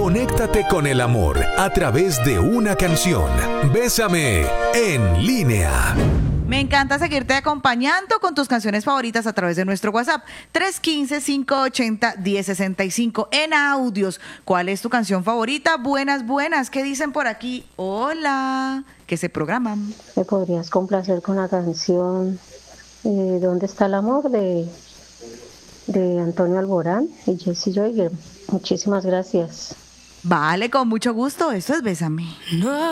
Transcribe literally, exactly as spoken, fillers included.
Conéctate con el amor a través de una canción. Bésame en línea. Me encanta seguirte acompañando con tus canciones favoritas a través de nuestro WhatsApp tres uno cinco, cinco ocho cero, uno cero seis cinco en audios. ¿Cuál es tu canción favorita? Buenas, buenas. ¿Qué dicen por aquí? Hola, que se programan. ¿Me podrías complacer con la canción eh, ¿Dónde está el amor? de, de Antonio Alborán y Jesse Joyger? Muchísimas gracias. Vale, con mucho gusto. Esto es Bésame. No.